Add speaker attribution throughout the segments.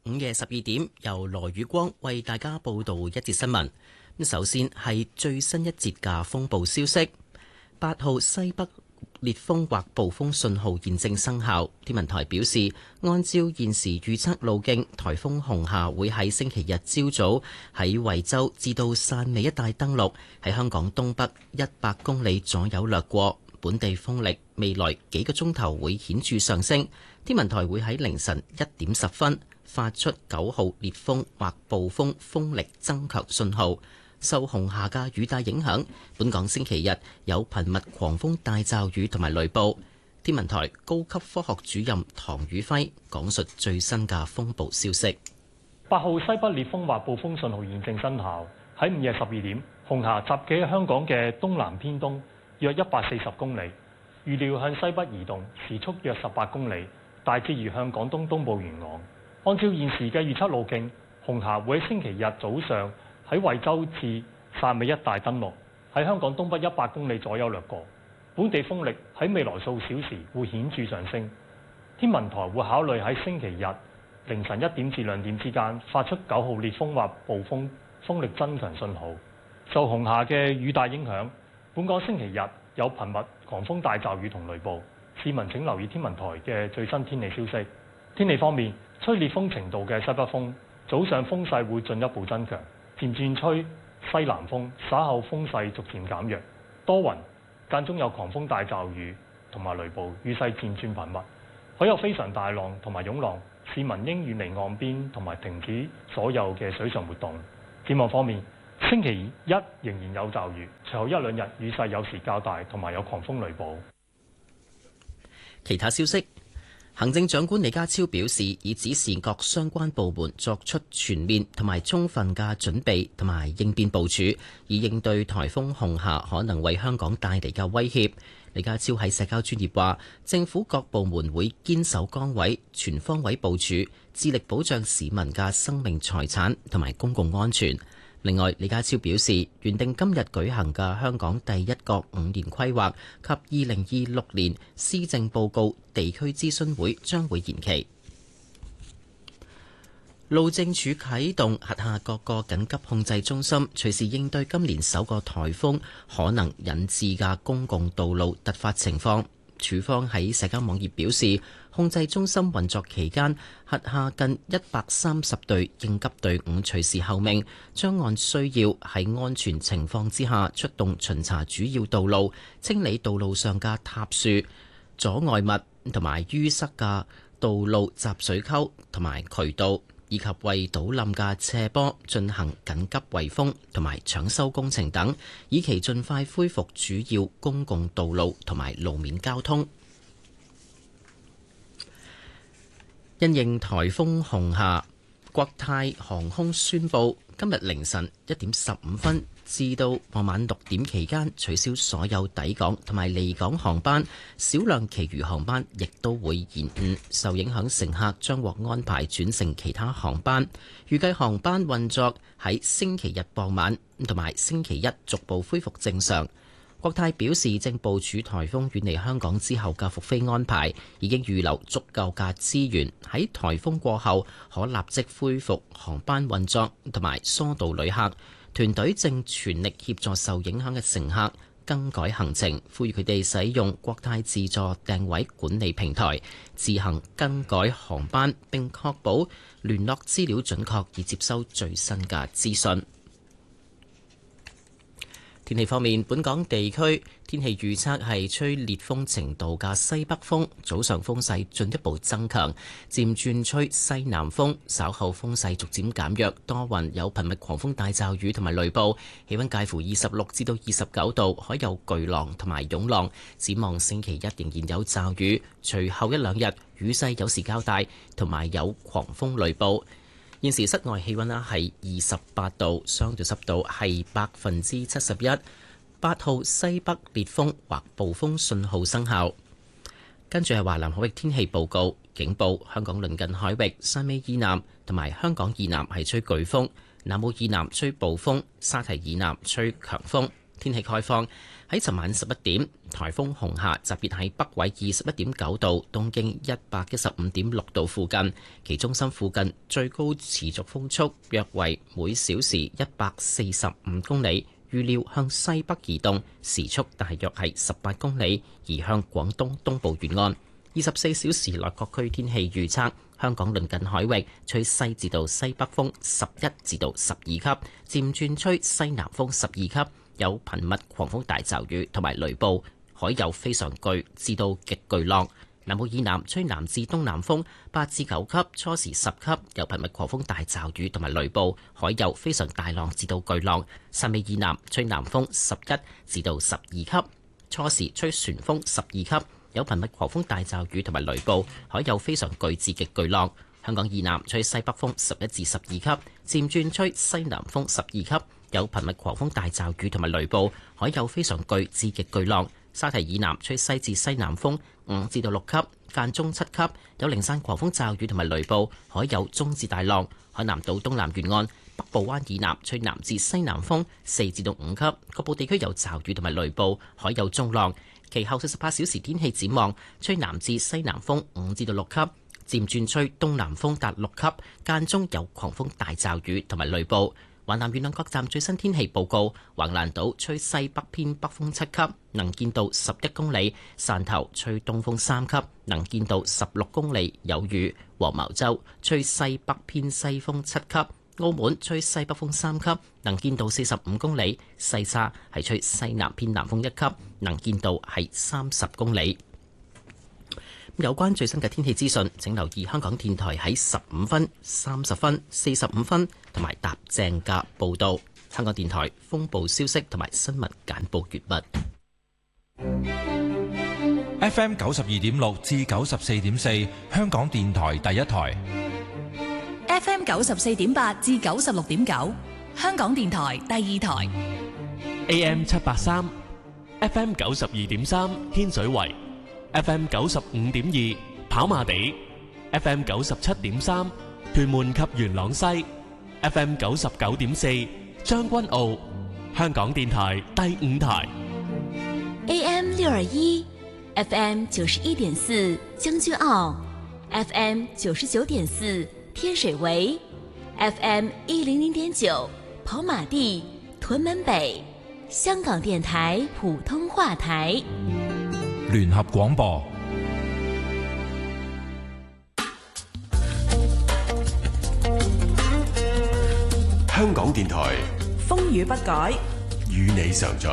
Speaker 1: 午夜12點，由羅宇光為大家報道一節新聞。首先係最新一節嘅風暴消息，8號西北烈風或暴風信號現正生效。天文台表示，按照現時預測路徑，颱風紅霞會喺星期日朝早喺惠州至到汕尾一帶登陸，喺香港東北100公里左右掠過。本地風力未來幾個鐘頭會顯著上升。天文台會喺凌晨1點10分發出9號烈風或暴風風力增強信號。受紅霞嘅雨帶影響，本港星期日有頻密狂風大驟雨同埋雷暴。天文台高級科學主任唐宇輝講述最新嘅風暴消息。
Speaker 2: 8號西北烈風或暴風信號現正生效。喺午夜12點，紅霞集結喺香港嘅東南偏東約140公里，預料向西北移動，時速約18公里，大致移向廣東東部沿岸。按照現時嘅預測路徑，紅霞會喺星期日早上喺惠州至汕尾一帶登陸，喺香港東北100公里左右掠過。本地風力喺未來數小時會顯著上升。天文台會考慮喺星期日凌晨1點至2點之間發出9號烈風或暴風風力增強信號。受紅霞嘅雨帶影響，本港星期日有頻密狂風大驟雨同雷暴。市民請留意天文台嘅最新天氣消息。天氣方面，吹烈風程度嘅西北風，早上風勢會進一步增強，漸轉吹西南風，稍後風勢逐漸減弱，多雲，間中有狂風大驟雨同埋雷暴，雨勢漸轉頻密，海有非常大浪同埋湧浪，市民應遠離岸邊同埋停止所有嘅水上活動。展望方面，星期一仍然有驟雨，隨後1、2日雨勢有時較大，同埋有狂風雷暴。
Speaker 1: 其他消息，行政長官李家超表示，已指示各相關部門作出全面同埋充分嘅準備同埋應變部署，以應對颱風紅霞可能為香港帶嚟嘅威脅。李家超喺社交專頁話，政府各部門會堅守崗位，全方位部署，致力保障市民嘅生命財產同埋公共安全。另外，李家超表示，原定今日舉行嘅香港第一個5年規劃及2026年施政報告地區諮詢會將會延期。路政署啟動轄下各個緊急控制中心，隨時應對今年首個颱風可能引致嘅公共道路突發情況。署方喺社交網頁表示，控制中心運作期間，轄下近130隊應急隊伍隨時候命，將按需要喺安全情況之下出動巡查主要道路，清理道路上嘅塌樹、阻礙物同埋淤塞嘅道路集水溝同埋渠道，以及為倒冧嘅斜坡進行緊急圍封同埋搶修工程等，以期盡快恢復主要公共道路同埋路面交通。因應颱風紅霞，國泰航空宣布今日凌晨1點15分至到傍晚6點期間取消所有抵港同埋離港航班，少量其餘航班亦都會延誤，受影響乘客將獲安排轉乘其他航班。預計航班運作喺星期日傍晚同埋星期一逐步恢復正常。國泰表示，正部署颱風遠離香港之後嘅復飛安排，已經預留足夠嘅資源，喺颱風過後可立即恢復航班運作同埋疏導旅客。團隊正全力協助受影響嘅乘客更改行程，呼籲佢哋使用國泰自助訂位管理平台自行更改航班，並確保聯絡資料準確，以接收最新嘅資訊。天氣方面，本港地區天氣預測係吹烈風程度嘅西北風，早上風勢進一步增強，漸轉吹西南風，稍後風勢逐漸減弱，多雲，有頻密狂風大驟雨同埋雷暴，氣溫介乎26至到29度，海有巨浪同埋湧浪。展望星期一仍然有驟雨，隨後1、2日雨勢有時較大，同埋有狂風雷暴。現時室外氣溫係28度，相對濕度係71%。8號西北烈風或暴風信號生效。跟住係華南海域天氣報告，警報香港鄰近海域汕尾以南同埋香港以南係吹颶風，南澳以南吹暴風，沙堤以南吹強風。天氣概況喺尋晚11點， 颱風紅夏集結喺北緯21.9度、東經115.6度附近，其中心附近最高持續風速約為每小時145公里，預料向西北移動，時速大約係18公里，移向廣東東部沿岸。24小時內各區天氣預測：香港鄰近海域吹西至到西北風11至到12級，漸轉吹西南風12級，有頻密狂風大驟雨同埋雷暴，海有非常巨至到極巨浪。南部以南吹南至東南風8至9級，初時10級，有頻密狂風大驟雨同埋雷暴，海有非常大浪至到巨浪。汕尾以南吹南風11至到12級，初時吹旋風12級。有頻密狂風大驟雨同埋雷暴，海有非常巨至極巨浪。香港以南吹西北風11至12級，漸轉吹西南風12級，有頻密狂風大驟雨同埋雷暴，海有非常巨至極巨浪。沙堤以南吹西至西南風5至到6級，間中7級，有零散狂風驟雨同埋雷暴，海有中至大浪。海南島東南沿岸、北部灣以南吹南至西南風4至到5級，局部地區有驟雨同埋雷暴，海有中浪。其後48小時天氣展望：吹南至西南風5至到6級，漸轉吹東南風達6級，間中有狂風大驟雨同埋雷暴。華南沿岸各站最新天氣報告：橫瀾島吹西北偏北風7級，能見度11公里；汕頭吹東風3級，能見度16公里，有雨；黃茅洲吹西北偏西風7級。澳門吹西北風3級，能見度45公里；西沙係吹西南偏南風1級，能見度係30公里。有關最新嘅天氣資訊，請留意香港電台喺15分、30分、45分同埋踏正嘅報導。香港電台風暴消息同埋新聞簡報完
Speaker 3: 畢。FM 92.6至94.4，香港電台第一台。
Speaker 4: FM 94.8至96.9，香港電台第二台。
Speaker 5: AM 783 ，FM 92.3天水圍 ，FM 95.2跑馬地 ，FM 97.3屯門及元朗西 ，FM 99.4將軍澳，香港電台第五台。
Speaker 4: AM 621，FM 91.4將軍澳 ，FM 99.4。天水圍 FM 100.9跑馬地屯門北，香港電台普通話台。
Speaker 3: 聯合廣播。
Speaker 6: 香港電台
Speaker 7: 風雨不改，
Speaker 6: 與你常在。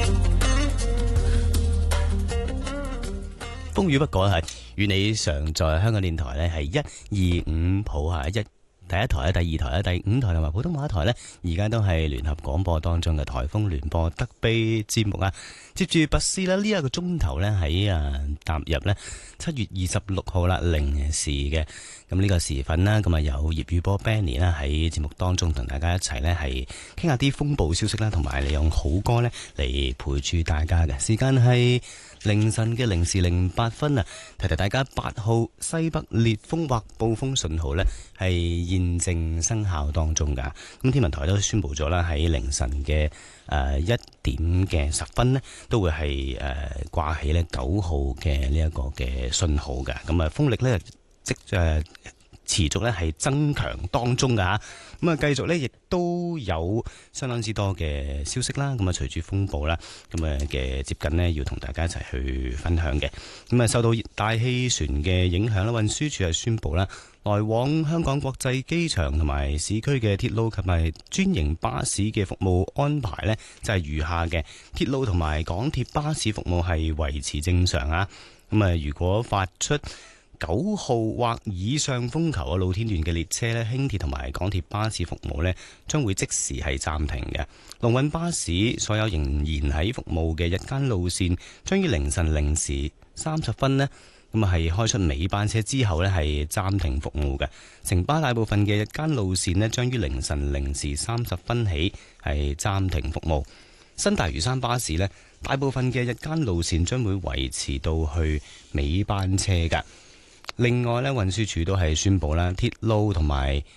Speaker 8: 風雨不改係與你常在。香港電台呢係1、2、5普下第一台、第二台、第五台同埋普通話台呢，而家都係聯合廣播當中嘅颱風聯播特備節目啊！接住拔絲啦，呢一個鐘頭呢，喺踏入呢7月26號啦0時嘅咁呢個時分啦，咁啊有葉宇波 Benny 啦喺節目當中同大家一齊呢係傾下啲風暴消息啦，同埋利用好歌呢嚟陪住大家嘅時間係凌晨嘅0時08分啊！提提大家8號西北烈風或暴風信號呢係現正生效當中噶。咁天文台都宣布咗啦，喺凌晨嘅1點嘅10分呢都會係掛起呢9號嘅呢一個嘅信號嘅。咁啊風力呢持續咧係增強當中噶吓，咁啊繼續咧亦都有相當之多嘅消息啦。咁啊隨住風暴啦，咁啊嘅接近呢，要同大家一齊去分享嘅。咁啊受到熱帶氣旋嘅影響啦，運輸署係宣布啦，來往香港國際機場同埋市區嘅鐵路及埋專營巴士嘅服務安排呢，就係如下嘅。鐵路同埋港鐵巴士服務係維持正常啊。咁啊如果發出9號或以上風球嘅露天段嘅列車咧，輕鐵同埋港鐵巴士服務咧，將會即時係暫停嘅。龍運巴士所有仍然喺服務嘅日間路線，將於凌晨0時30分呢，咁啊係開出尾班車之後咧係暫停服務嘅。城巴大部分嘅日間路線咧，將於凌晨0時30分起係暫停服務。新大嶼山巴士咧，大部分嘅日間路線將會維持到去尾班車㗎。另外咧，運輸署都係宣布啦，鐵路同埋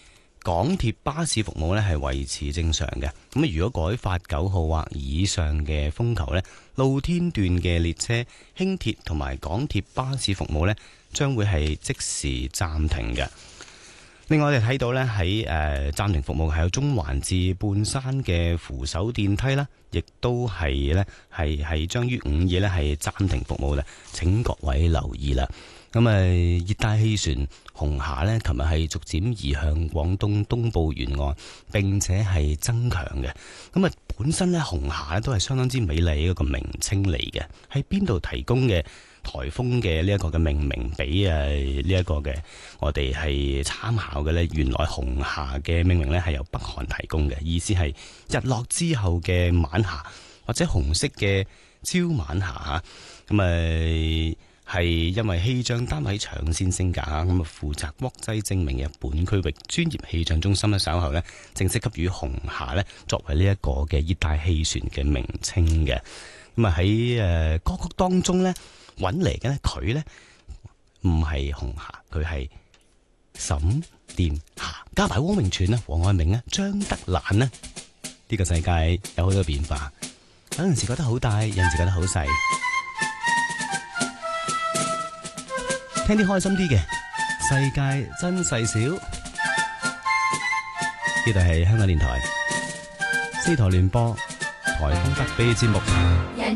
Speaker 8: 港鐵巴士服務呢係維持正常嘅。咁如果改發9號或以上嘅風球呢，露天段嘅列車、輕鐵同埋港鐵巴士服務呢將會係即時暫停嘅。另外我哋睇到呢，喺暫停服務係有中環至半山嘅扶手電梯啦，亦都係呢係將於午夜呢係暫停服務啦。請各位留意啦。咁熱帶氣旋紅霞呢，琴日係逐漸移向廣東東部沿岸，並且係增強嘅。咁本身呢，紅霞呢都係相當之美麗一個名稱嚟嘅。喺邊度提供嘅颱風嘅呢一個嘅命名俾呢一個嘅我哋係參考嘅呢？原來紅霞嘅命名呢係由北韓提供嘅，意思係日落之後嘅晚霞，或者紅色嘅朝晚霞。咁係因為氣象單位長線性格咁負責國際證明日本區域專業氣象中心呢，稍後呢正式給予紅霞呢作為呢一個嘅熱帶氣旋嘅名稱嘅。咁喺歌曲當中呢，揾嚟嘅呢，佢呢唔係紅霞，佢係沈殿霞，加埋汪明荃啊、黃愛明啊、張德蘭呢。呢個世界有好多變化，有陣時覺得好大，有陣時覺得好細。聽啲開心啲嘅，世界真細小。呢度係香港電台4台聯播颱風特備節目。